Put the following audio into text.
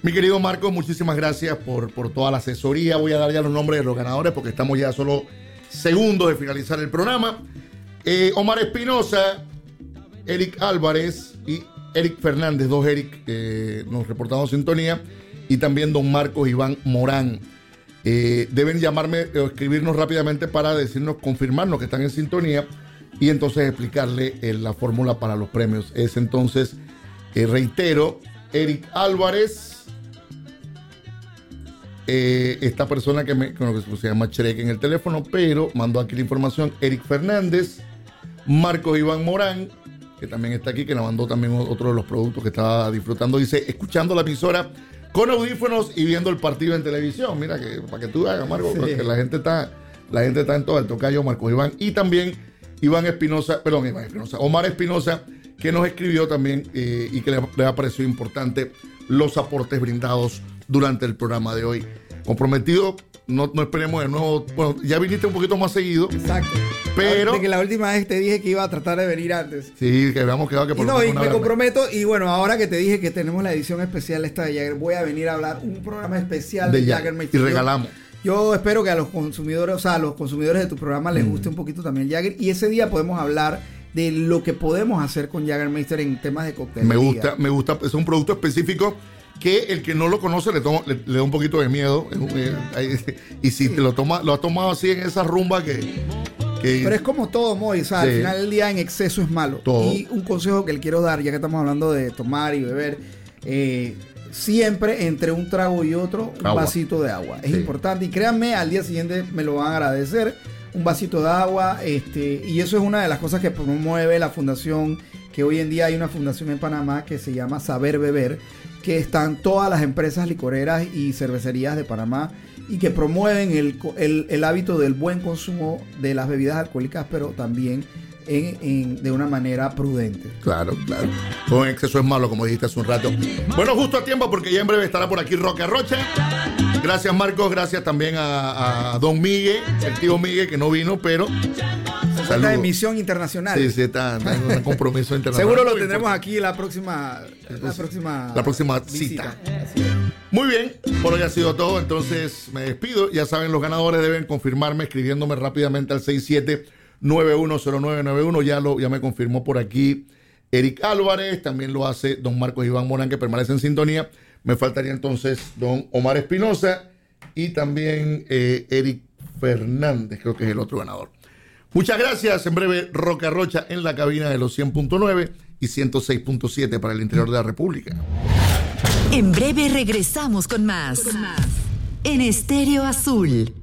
Mi querido Marcos, muchísimas gracias por toda la asesoría. Voy a dar ya los nombres de los ganadores porque estamos ya solo segundos de finalizar el programa. Omar Espinosa, Eric Álvarez y Eric Fernández, dos Eric nos reportamos sintonía, y también don Marcos Iván Morán. Deben llamarme o escribirnos rápidamente para decirnos, confirmarnos que están en sintonía y entonces explicarle la fórmula para los premios. Es entonces, reitero, Eric Álvarez, esta persona que se llama Shrek en el teléfono, pero mandó aquí la información, Eric Fernández, Marcos Iván Morán, que también está aquí, que nos mandó también otro de los productos que estaba disfrutando, dice, escuchando la emisora con audífonos y viendo el partido en televisión. Mira, que para que tú hagas, Marcos, sí, que la gente está en todo el tocayo, Marcos Iván, y también Omar Espinosa, que nos escribió también y que le ha parecido importante los aportes brindados durante el programa de hoy. Comprometido, no esperemos de nuevo. Bueno, ya viniste un poquito más seguido. Exacto. Pero que la última vez te dije que iba a tratar de venir antes. Sí, que habíamos quedado que por lo menos. No, y me comprometo, y bueno, ahora que te dije que tenemos la edición especial esta de Jagger, voy a venir a hablar un programa especial de Jagger y regalamos. Yo espero que a los consumidores, o sea, a los consumidores de tu programa les guste un poquito también el Jagger, y ese día podemos hablar de lo que podemos hacer con Jägermeister en temas de coctelería. Me gusta, es un producto específico que el que no lo conoce le da un poquito de miedo, y si te lo ha tomado así en esa rumba que pero es como todo, Moy, o sea, sí, al final del día en exceso es malo. Todo. Y un consejo que le quiero dar, ya que estamos hablando de tomar y beber, siempre entre un trago y otro, un vasito de agua. Es importante, y créanme, al día siguiente me lo van a agradecer. Un vasito de agua, y eso es una de las cosas que promueve la fundación, que hoy en día hay una fundación en Panamá que se llama Saber Beber, que están todas las empresas licoreras y cervecerías de Panamá, y que promueven el hábito del buen consumo de las bebidas alcohólicas, pero también de una manera prudente. Claro. Todo en exceso es malo, como dijiste hace un rato. Bueno, justo a tiempo, porque ya en breve estará por aquí Roque Rocha. Gracias, Marcos. Gracias también a don Miguel, el tío Miguel, que no vino, pero esta emisión internacional. Sí, está en un compromiso internacional. Seguro lo tendremos aquí la próxima cita. Muy bien, por hoy ha sido todo. Entonces me despido. Ya saben, los ganadores deben confirmarme escribiéndome rápidamente al 67910991. Ya me confirmó por aquí Eric Álvarez. También lo hace don Marcos Iván Morán, que permanece en sintonía. Me faltaría entonces don Omar Espinosa y también Eric Fernández, creo que es el otro ganador. Muchas gracias. En breve, Roque Rocha en la cabina de los 100.9 y 106.7 para el interior de la República. En breve regresamos con más. En Estéreo Azul.